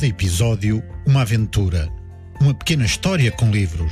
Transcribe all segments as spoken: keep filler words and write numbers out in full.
cada episódio, uma aventura, uma pequena história com livros.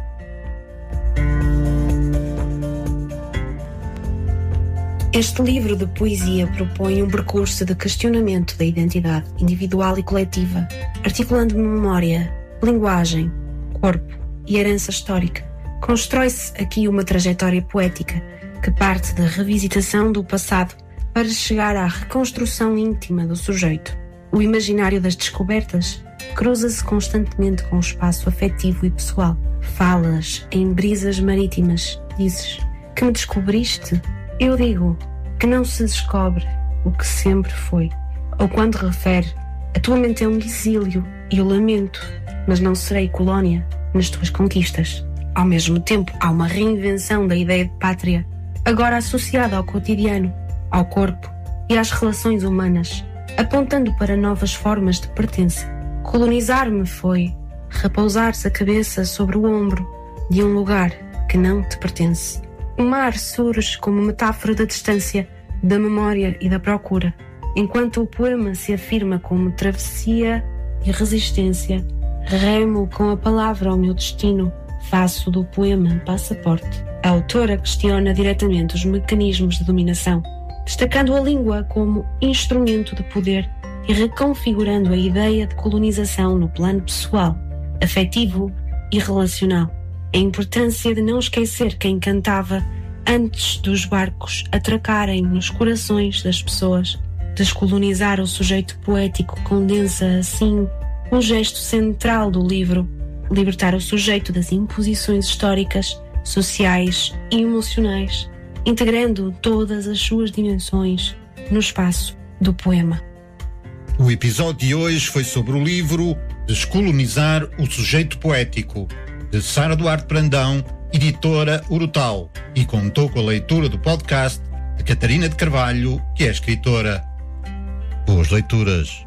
Este livro de poesia propõe um percurso de questionamento da identidade individual e coletiva, articulando memória, linguagem, corpo e herança histórica. Constrói-se aqui uma trajetória poética que parte da revisitação do passado para chegar à reconstrução íntima do sujeito. O imaginário das descobertas cruza-se constantemente com o espaço afetivo e pessoal. Falas em brisas marítimas, dizes que me descobriste. Eu digo que não se descobre o que sempre foi. Ou quando refere, a tua mente é um exílio e o lamento, mas não serei colónia nas tuas conquistas. Ao mesmo tempo, há uma reinvenção da ideia de pátria, agora associada ao cotidiano, ao corpo e às relações humanas, apontando para novas formas de pertença. Colonizar-me foi repousar-se a cabeça sobre o ombro de um lugar que não te pertence. O mar surge como metáfora da distância, da memória e da procura, enquanto o poema se afirma como travessia e resistência. Remo com a palavra ao meu destino, faço do poema passaporte. A autora questiona diretamente os mecanismos de dominação, destacando a língua como instrumento de poder e reconfigurando a ideia de colonização no plano pessoal, afetivo e relacional. A importância de não esquecer quem cantava antes dos barcos atracarem nos corações das pessoas. Descolonizar o sujeito poético condensa, assim, um gesto central do livro: libertar o sujeito das imposições históricas, sociais e emocionais, integrando todas as suas dimensões no espaço do poema. O episódio de hoje foi sobre o livro Descolonizar o Sujeito Poético, de Sara Duarte Brandão, editora Urutau, e contou com a leitura do podcast de Catarina de Carvalho, que é escritora. Boas leituras.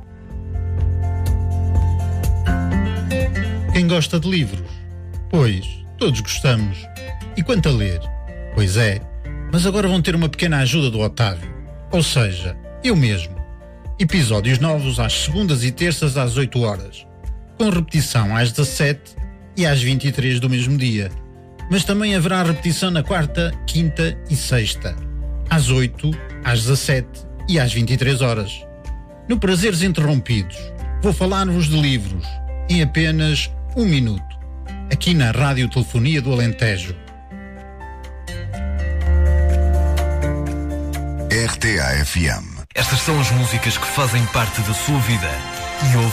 Quem gosta de livros? Pois, todos gostamos. E quanto a ler? Pois é, mas agora vão ter uma pequena ajuda do Otávio. Ou seja, eu mesmo. Episódios novos às segundas e terças às oito horas, com repetição às dezassete e às vinte e três do mesmo dia. Mas também haverá repetição na quarta, quinta e sexta, às oito, às dezassete e às vinte e três horas. No Prazeres Interrompidos, vou falar-vos de livros em apenas um minuto, aqui na Rádio Telefonia do Alentejo. R T A F M. Estas são as músicas que fazem parte da sua vida e ouve